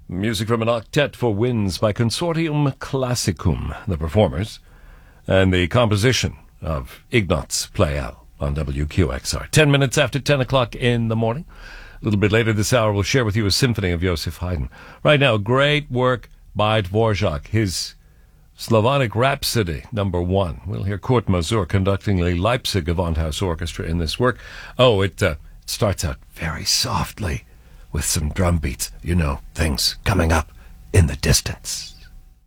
Music from an octet for winds by Consortium Classicum, the performers, and the composition of Ignaz Pleyel on WQXR. 10 minutes after 10 o'clock in the morning. A little bit later this hour, we'll share with you a symphony of Joseph Haydn. Right now, great work by Dvorak, his Slavonic Rhapsody, number 1. We'll hear Kurt Masur conducting the Leipzig Gewandhaus Orchestra in this work. It starts out very softly with some drum beats. You know, things coming up in the distance.